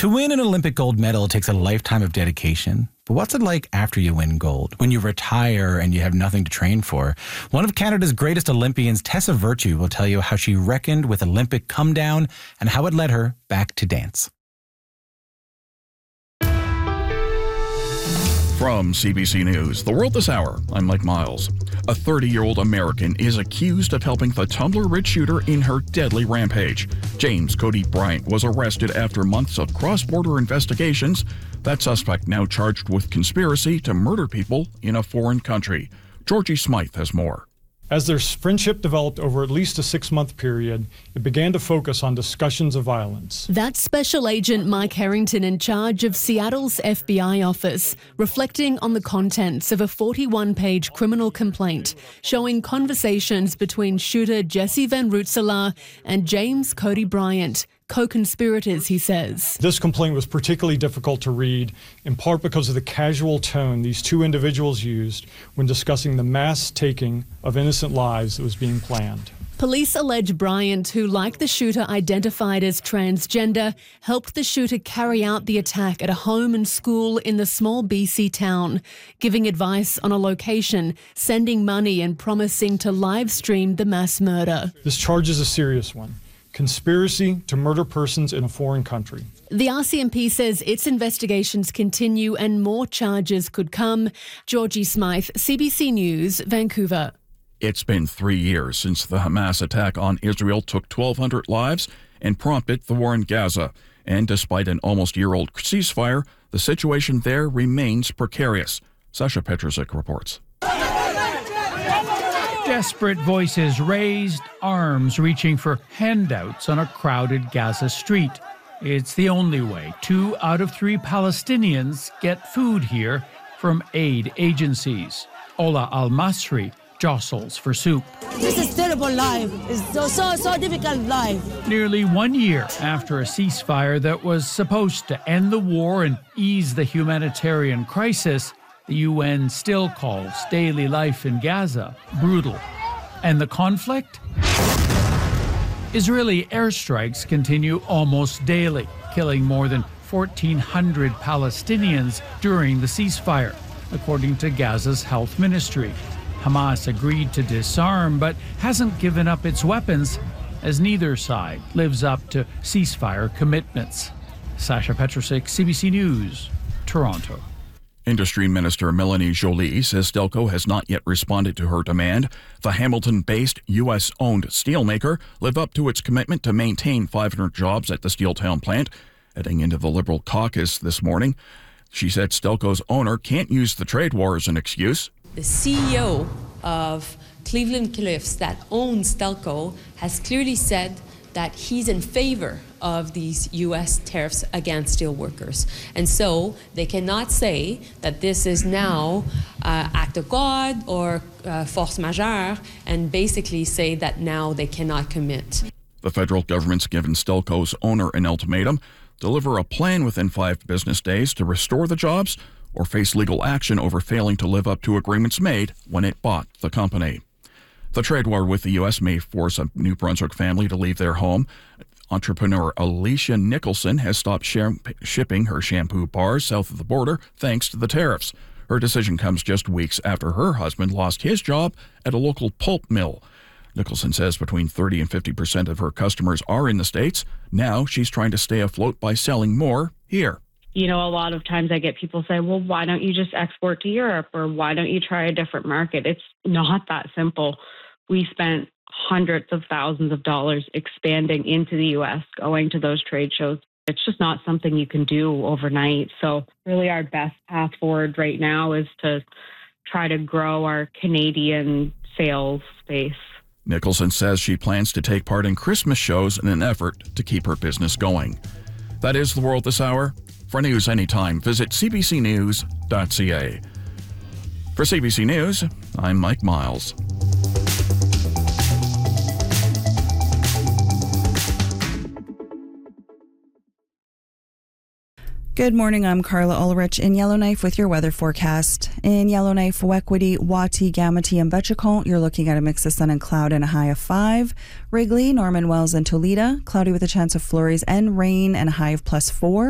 To win an Olympic gold medal takes a lifetime of dedication. But what's it like after you win gold, when you retire and you have nothing to train for? One of Canada's greatest Olympians, Tessa Virtue, will tell you how she reckoned with Olympic come down and how it led her back to dance. From CBC News, The World This Hour, I'm Mike Miles. A 30-year-old American is accused of helping the Tumblr-Ridge shooter in her deadly rampage. James Cody Bryant was arrested after months of cross-border investigations. That suspect now charged with conspiracy to murder people in a foreign country. Georgie Smythe has more. As their friendship developed over at least a 6-month period, it began to focus on discussions of violence. That's Special Agent Mike Harrington in charge of Seattle's FBI office, reflecting on the contents of a 41-page criminal complaint showing conversations between shooter Jesse Van Rootselaar and James Cody Bryant, co-conspirators, he says. This complaint was particularly difficult to read, in part because of the casual tone these two individuals used when discussing the mass taking of innocent lives that was being planned. Police allege Bryant, who, like the shooter identified as transgender, helped the shooter carry out the attack at a home and school in the small BC town, giving advice on a location, sending money and promising to live stream the mass murder. This charge is a serious one. Conspiracy to murder persons in a foreign country. The RCMP says its investigations continue and more charges could come. Georgie Smythe, CBC News, Vancouver. It's been 3 years since the Hamas attack on Israel took 1,200 lives and prompted the war in Gaza. And despite an almost year-old ceasefire, the situation there remains precarious. Sasha Petrusik reports. Desperate voices raised, arms reaching for handouts on a crowded Gaza street. It's the only way 2 out of 3 Palestinians get food here from aid agencies. Ola Al-Masri jostles for soup. This is terrible life. It's so difficult life. Nearly 1 year after a ceasefire that was supposed to end the war and ease the humanitarian crisis, the UN still calls daily life in Gaza brutal. And the conflict? Israeli airstrikes continue almost daily, killing more than 1,400 Palestinians during the ceasefire, according to Gaza's health ministry. Hamas agreed to disarm, but hasn't given up its weapons, as neither side lives up to ceasefire commitments. Sasha Petrusik, CBC News, Toronto. Industry Minister Melanie Joly says Stelco has not yet responded to her demand. The Hamilton-based, U.S.-owned steelmaker lived up to its commitment to maintain 500 jobs at the Steeltown plant. Heading into the Liberal caucus this morning, she said Stelco's owner can't use the trade war as an excuse. The CEO of Cleveland Cliffs that owns Stelco has clearly said that he's in favor of these U.S. tariffs against steel workers. And so they cannot say that this is now act of God or force majeure and basically say that now they cannot commit. The federal government's given Stelco's owner an ultimatum: deliver a plan within 5 business days to restore the jobs or face legal action over failing to live up to agreements made when it bought the company. The trade war with the U.S. may force a New Brunswick family to leave their home. Entrepreneur Alicia Nicholson has stopped shipping her shampoo bars south of the border thanks to the tariffs. Her decision comes just weeks after her husband lost his job at a local pulp mill. Nicholson says between 30 and 50% of her customers are in the States. Now she's trying to stay afloat by selling more here. You know, a lot of times I get people say, well, why don't you just export to Europe, or why don't you try a different market? It's not that simple. We spent hundreds of thousands of dollars expanding into the U.S., going to those trade shows. It's just not something you can do overnight. So really our best path forward right now is to try to grow our Canadian sales space. Nicholson says she plans to take part in Christmas shows in an effort to keep her business going. That is The World This Hour. For news anytime, visit cbcnews.ca. For CBC News, I'm Mike Miles. Good morning, I'm Carla Ulrich in Yellowknife with your weather forecast. In Yellowknife, Wequity, Wati, Gamity, and Betchacont, you're looking at a mix of sun and cloud and a high of 5. Wrigley, Norman Wells, and Toledo, cloudy with a chance of flurries and rain and a high of +4.